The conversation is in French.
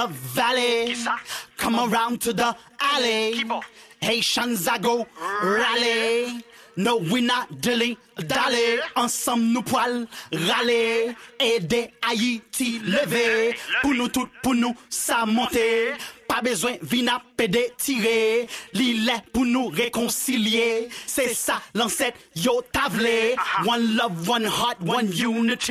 the valley. Come around to the alley. Haitians I go rally. No, we not dilly-dally. Ensemble nous poil râler. Aider Haïti lever. Pour nous tout, pour nous ça monter. Pas besoin vina pédé tirer. L'île pour nous réconcilier. C'est ça l'ancêtre yo tavelé. One love, one heart, one unity.